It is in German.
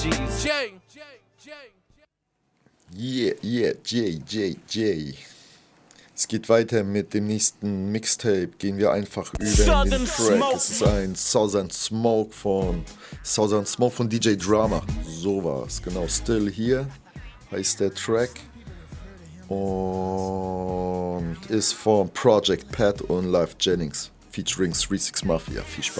Yeah. Es geht weiter mit dem nächsten Mixtape. Gehen wir einfach über in den Track. Es ist ein Southern Smoke von DJ Drama. So war's, genau. Still Here heißt der Track. Und ist von Project Pat und Live Jennings featuring 36 Mafia. Viel Spaß.